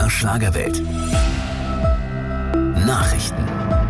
MDR Schlagerwelt. Nachrichten.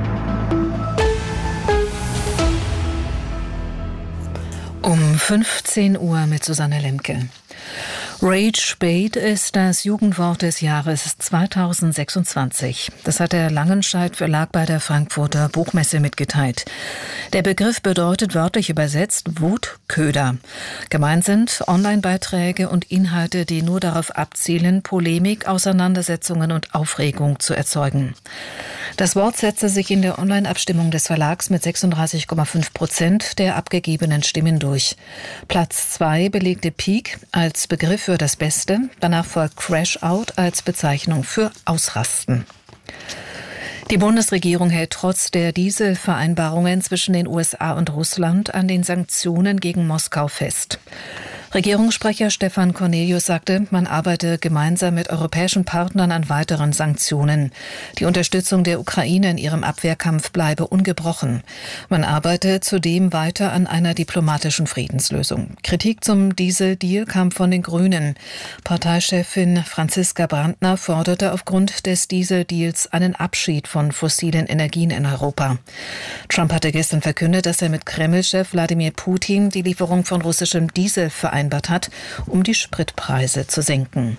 Um 15 Uhr mit Susanne Lemke. Rage Bait ist das Jugendwort des Jahres 2026. Das hat der Langenscheidt Verlag bei der Frankfurter Buchmesse mitgeteilt. Der Begriff bedeutet wörtlich übersetzt Wutköder. Gemeint sind Online-Beiträge und Inhalte, die nur darauf abzielen, Polemik, Auseinandersetzungen und Aufregung zu erzeugen. Das Wort setzte sich in der Online-Abstimmung des Verlags mit 36,5% der abgegebenen Stimmen durch. Platz 2 belegte Peak als Begriff für das Beste, danach folgt Crash Out als Bezeichnung für Ausrasten. Die Bundesregierung hält trotz der Dieselvereinbarungen zwischen den USA und Russland an den Sanktionen gegen Moskau fest. Regierungssprecher Stefan Cornelius sagte, man arbeite gemeinsam mit europäischen Partnern an weiteren Sanktionen. Die Unterstützung der Ukraine in ihrem Abwehrkampf bleibe ungebrochen. Man arbeite zudem weiter an einer diplomatischen Friedenslösung. Kritik zum Dieseldeal kam von den Grünen. Parteichefin Franziska Brandner forderte aufgrund des Dieseldeals einen Abschied von fossilen Energien in Europa. Trump hatte gestern verkündet, dass er mit Kreml-Chef Wladimir Putin die Lieferung von russischem Diesel vereinbart hat, um die Spritpreise zu senken.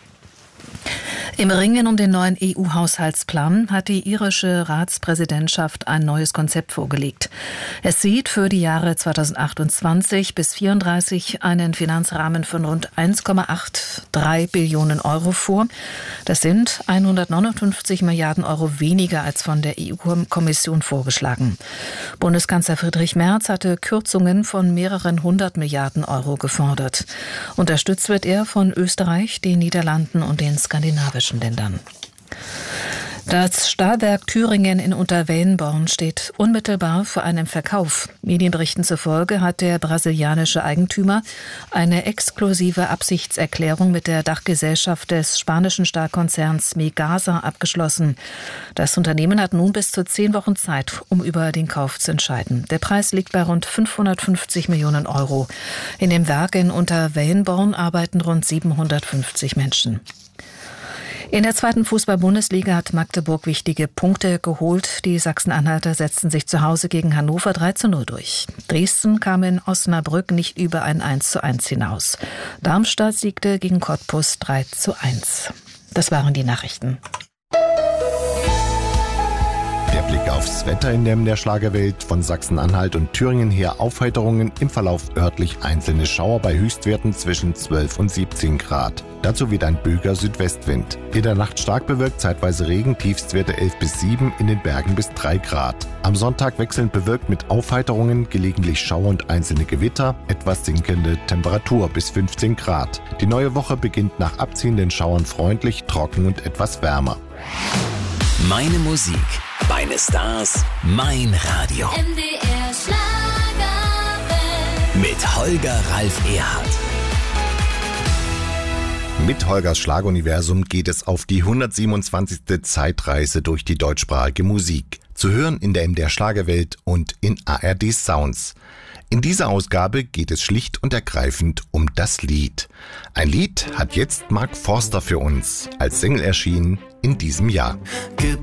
Im Ringen um den neuen EU-Haushaltsplan hat die irische Ratspräsidentschaft ein neues Konzept vorgelegt. Es sieht für die Jahre 2028 bis 2034 einen Finanzrahmen von rund 1,83 Billionen Euro vor. Das sind 159 Milliarden Euro weniger als von der EU-Kommission vorgeschlagen. Bundeskanzler Friedrich Merz hatte Kürzungen von mehreren 100 Milliarden Euro gefordert. Unterstützt wird er von Österreich, den Niederlanden und den skandinavischen Ländern. Das Stahlwerk Thüringen in Unterwellenborn steht unmittelbar vor einem Verkauf. Medienberichten zufolge hat der brasilianische Eigentümer eine exklusive Absichtserklärung mit der Dachgesellschaft des spanischen Stahlkonzerns Megasa abgeschlossen. Das Unternehmen hat nun bis zu 10 Wochen Zeit, um über den Kauf zu entscheiden. Der Preis liegt bei rund 550 Millionen Euro. In dem Werk in Unterwellenborn arbeiten rund 750 Menschen. In der 2. Fußball-Bundesliga hat Magdeburg wichtige Punkte geholt. Die Sachsen-Anhalter setzten sich zu Hause gegen Hannover 3:0 durch. Dresden kam in Osnabrück nicht über ein 1:1 hinaus. Darmstadt siegte gegen Cottbus 3:1. Das waren die Nachrichten. Der Blick aufs Wetter in der Schlagerwelt. Von Sachsen-Anhalt und Thüringen her Aufheiterungen, im Verlauf örtlich einzelne Schauer bei Höchstwerten zwischen 12 und 17 Grad. Dazu weht ein böiger Südwestwind. In der Nacht stark bewölkt, zeitweise Regen, Tiefstwerte 11 bis 7, in den Bergen bis 3 Grad. Am Sonntag wechselnd bewölkt mit Aufheiterungen, gelegentlich Schauer und einzelne Gewitter, etwas sinkende Temperatur bis 15 Grad. Die neue Woche beginnt nach abziehenden Schauern freundlich, trocken und etwas wärmer. Meine Musik, meine Stars, mein Radio. MDR Schlagerwelt. Mit Holger Ralf Erhardt. Mit Holgers Schlageruniversum geht es auf die 127. Zeitreise durch die deutschsprachige Musik. Zu hören in der MDR Schlagerwelt und in ARD Sounds. In dieser Ausgabe geht es schlicht und ergreifend um das Lied. Ein Lied hat jetzt Mark Forster für uns als Single erschienen in diesem Jahr. Gib